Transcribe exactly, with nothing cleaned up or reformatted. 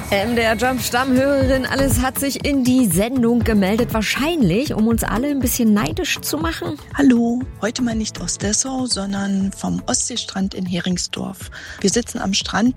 M D R Jump Stammhörerin Alice hat sich in die Sendung gemeldet, wahrscheinlich, um uns alle ein bisschen neidisch zu machen. Hallo, heute mal nicht aus Dessau, sondern vom Ostseestrand in Heringsdorf. Wir sitzen am Strand